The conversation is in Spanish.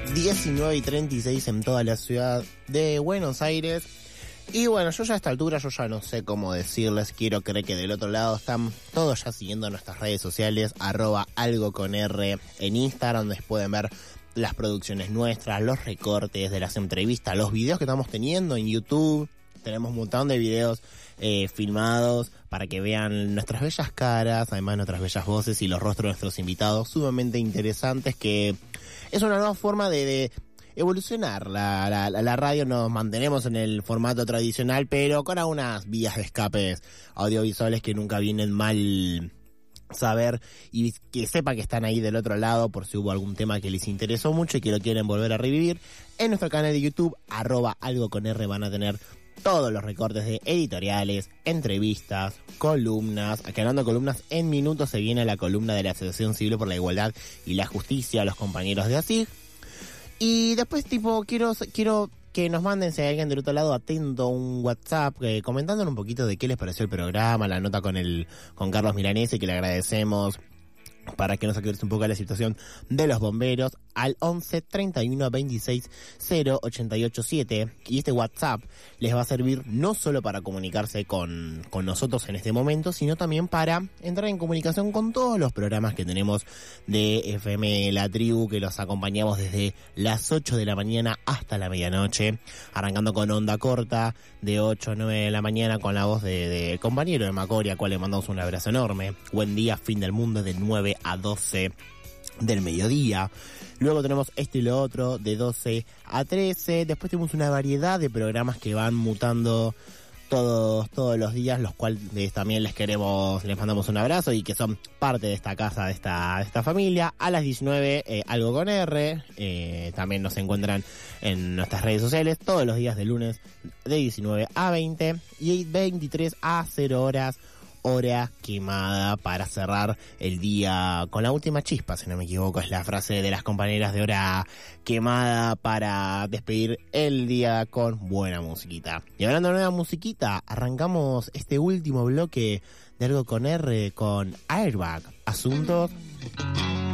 19:36 en toda la ciudad de Buenos Aires. Y bueno, yo ya a esta altura yo ya no sé cómo decirles. Quiero creer que del otro lado están todos ya siguiendo nuestras redes sociales, @algoconr en Instagram, donde pueden ver las producciones nuestras, los recortes de las entrevistas, los videos que estamos teniendo en YouTube. Tenemos un montón de videos filmados para que vean nuestras bellas caras, además nuestras bellas voces y los rostros de nuestros invitados sumamente interesantes, que es una nueva forma de evolucionar la radio. Nos mantenemos en el formato tradicional, pero con algunas vías de escapes audiovisuales que nunca vienen mal saber, y que sepa que están ahí del otro lado por si hubo algún tema que les interesó mucho y que lo quieren volver a revivir. En nuestro canal de YouTube, @algoconr, van a tener todos los recortes de editoriales, entrevistas, columnas. Aquí hablando de columnas, en minutos se viene la columna de la Asociación Civil por la Igualdad y la Justicia, los compañeros de ASIG. Y después, quiero que nos manden, si hay alguien del otro lado atento, un WhatsApp comentándonos un poquito de qué les pareció el programa, la nota con Carlos Milanese, que le agradecemos, para que nos aclare un poco la situación de los bomberos, al 11 31 26 088 7. Y este WhatsApp les va a servir no solo para comunicarse con nosotros en este momento, sino también para entrar en comunicación con todos los programas que tenemos de FM La Tribu, que los acompañamos desde las 8 de la mañana hasta la medianoche, arrancando con Onda Corta de 8 a 9 de la mañana con la voz de compañero de Macoria, al cual le mandamos un abrazo enorme. Buen día, fin del mundo, de 9 a 12 del mediodía. Luego tenemos esto y lo otro de 12 a 13. Después tenemos una variedad de programas que van mutando todos los días, los cuales también les mandamos un abrazo, y que son parte de esta casa, de esta familia. A las 19, Algo con R. También nos encuentran en nuestras redes sociales todos los días de lunes de 19 a 20 y 23 a 0 horas. Hora quemada, para cerrar el día con la última chispa, si no me equivoco, es la frase de las compañeras de Hora Quemada, para despedir el día con buena musiquita. Y hablando de nueva musiquita, arrancamos este último bloque de Algo con R con Airbag, Asuntos